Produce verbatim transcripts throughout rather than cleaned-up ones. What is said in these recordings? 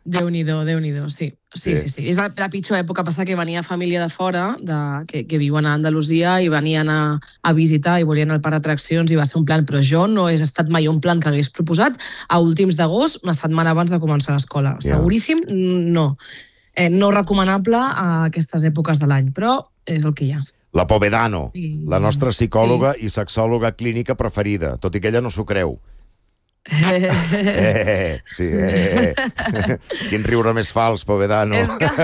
Déu-n'hi-do, Déu-n'hi-do, sí. Sí, sí, sí. És la, la pitjor època. Passa que venia família de fora, de, que, que viuen a Andalusia, i venien a, a visitar i volien el parc d'atraccions i va ser un plan, però jo no he estat mai un plan que hagués proposat a últims d'agost, una setmana abans de començar l'escola. Yeah. Seguríssim, no. Eh, no recomanable a aquestes èpoques de l'any, però és el que hi ha. La Povedano, I... la nostra psicòloga sí. i sexòloga clínica preferida, tot i que ella no s'ho creu. Eh, sí, eh. Quin riure més fals, Povedano. És que...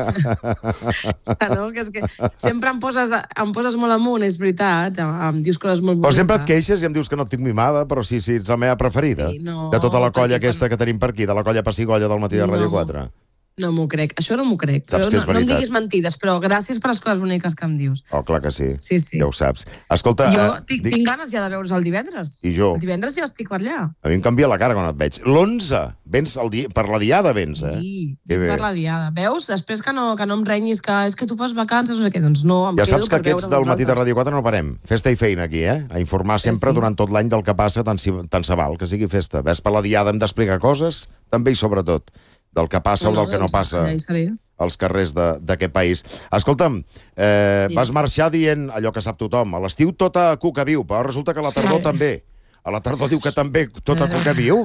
no, que és que sempre em poses, em poses molt amunt, és veritat, em dius coses molt boniques. Però sempre et queixes i em dius que no et tinc mimada, però sí, sí, ets la meva preferida. Sí, no, de tota la colla aquesta que tenim per aquí, de la colla Pessigolla del matí de Ràdio quatre. No m'ho crec, això no m'ho crec. Però no, no em diguis mentides, però gràcies per les coses boniques que em dius. Oh, clar que sí, sí, sí. Ja ho saps. Escolta... Jo tinc, dic... tinc ganes ja de veure's el divendres. I jo. El divendres ja estic per allà. A mi em canvia la cara quan et veig. L'onze, vens el dia... per la diada vens, eh? Sí, per la diada. Veus? Després que no, que no em renyis que és que tu fas vacances, no sé què, doncs no, em ja quedo saps que aquests del matí de Ràdio quatre no parem. Festa i feina aquí, eh? A informar sempre sí, sí. durant tot l'any del que passa, tant, si, tant se val que sigui festa. Ves, per la diada hem d'explicar coses, també i sobretot del que passa no, o del que no passa als carrers d'aquest país. Escolta'm, eh, vas marxar dient allò que sap tothom. A l'estiu tota cuca viu, però resulta que a la tardor també. A la tardor diu que també tota cuca viu?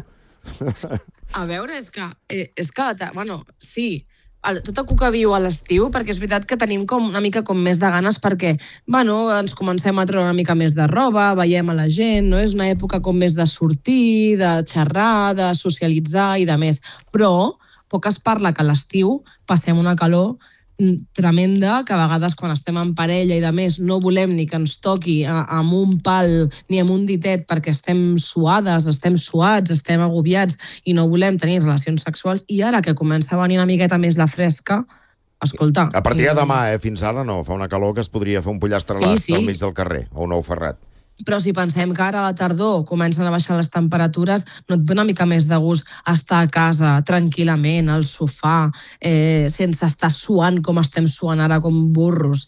A veure, és que... És que bueno, sí, tota cuca viu a l'estiu, perquè és veritat que tenim com una mica com més de ganes perquè, bueno, ens comencem a treure una mica més de roba, veiem a la gent, no? És una època com més de sortir, de xerrar, de socialitzar i de més. Però poc es parla que a l'estiu passem una calor tremenda, que a vegades quan estem en parella i de més no volem ni que ens toqui amb un pal ni amb un ditet perquè estem suades, estem suats, estem agobiats i no volem tenir relacions sexuals, i ara que comença a venir una miqueta més la fresca, escolta... A partir de demà, eh? Fins ara no, fa una calor que es podria fer un pollastre sí, sí. al mig del carrer, o un ou ferrat. Però si pensem que ara a la tardor comencen a baixar les temperatures, no et ve una mica més de gust estar a casa tranquil·lament, al sofà, eh, sense estar suant com estem suant ara com burros,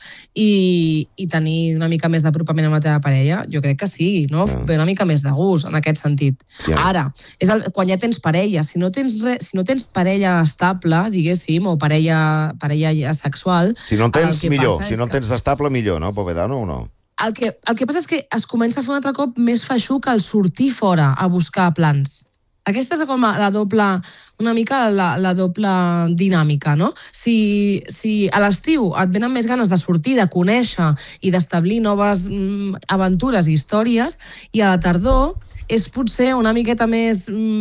i, i tenir una mica més d'apropament amb la teva parella? Jo crec que sí, no? Yeah. Ve una mica més de gust, en aquest sentit. Yeah. Ara, és el, quan ja tens parella, si no tens, re, si no tens parella estable, diguéssim, o parella, parella sexual... Si no en tens, millor. Si no en tens estable, millor, no, Povedano, o no? El que, el que passa és que es comença a fer un altre cop més feixuc al sortir fora a buscar plans. Aquesta és com la doble, una mica la, la doble dinàmica, no? Si, si a l'estiu et venen més ganes de sortir, de conèixer i d'establir noves mm, aventures i històries, i a la tardor és potser una miqueta més,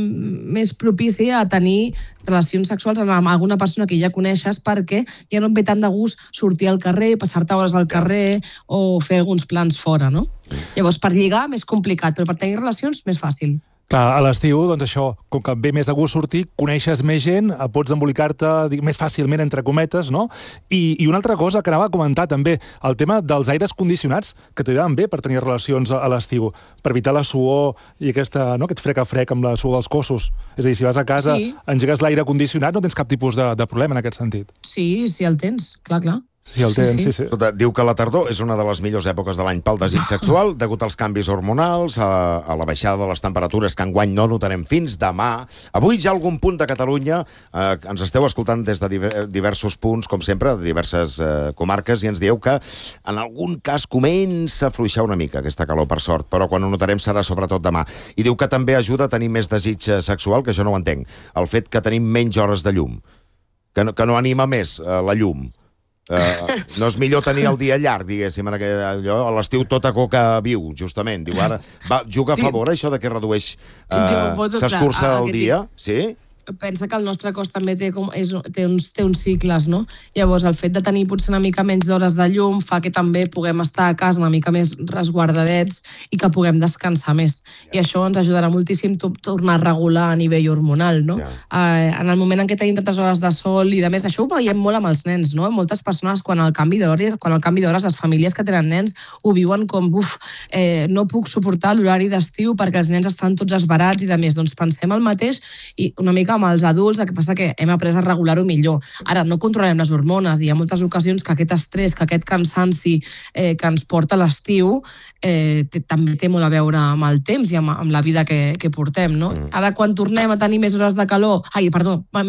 més propici a tenir relacions sexuals amb alguna persona que ja coneixes, perquè ja no et ve tant de gust sortir al carrer, passar-te hores al carrer o fer alguns plans fora, no? Llavors, per lligar, més complicat, però per tenir relacions, més fàcil. Clar, a l'estiu, doncs això, com que et ve més de gust sortir, coneixes més gent, pots embolicar-te més fàcilment, entre cometes, no? I, i una altra cosa que anava a comentar també, el tema dels aires condicionats, que t'hi van bé per tenir relacions a, a l'estiu, per evitar la suor i aquesta, no, aquest frec a frec amb la suor dels cossos. És a dir, si vas a casa, sí. engegues l'aire condicionat, no tens cap tipus de, de problema en aquest sentit. Sí, sí el tens, clar, clar. Sí, el tens, sí, sí. sí. Escolta, diu que la tardor és una de les millors èpoques de l'any pel desig sexual, degut als canvis hormonals, a, a la baixada de les temperatures que enguany no notarem fins demà. Avui ja algun punt de Catalunya, eh, ens esteu escoltant des de diversos punts, com sempre, de diverses eh, comarques, i ens dieu que en algun cas comença a fluixar una mica aquesta calor, per sort, però quan ho notarem serà sobretot demà. I diu que també ajuda a tenir més desig sexual, que això no ho entenc, el fet que tenim menys hores de llum, que no, que no anima més eh, la llum. Uh, no és millor tenir el dia llarg, diguéssim, en aquell, allò, a l'estiu tota coca viu, justament. Diu, ara, va, juga a favor això de que redueix, uh, s'escurça el dia? Sí? Pensa que el nostre cos també té, com, és, té, uns, té uns cicles, no? Llavors, el fet de tenir potser una mica menys d'hores de llum fa que també puguem estar a casa una mica més resguardadets i que puguem descansar més. Yeah. I això ens ajudarà moltíssim a tornar a regular a nivell hormonal, no? Yeah. Eh, en el moment en què tenim tantes hores de sol i de més, això ho veiem molt amb els nens, no? Moltes persones, quan el canvi d'hores, quan el canvi d'hores, les famílies que tenen nens ho viuen com, uf, eh, no puc suportar l'horari d'estiu perquè els nens estan tots esverats i de més. Doncs pensem el mateix i una mica amb els adults, el que passa que hem après a regular-ho millor. Ara, no controlem les hormones i hi ha moltes ocasions que aquest estrès, que aquest cansanci eh, que ens porta l'estiu eh, també té molt a veure amb el temps i amb, amb la vida que, que portem, no? Mm. Ara, quan tornem a tenir més hores de calor, ai, perdó,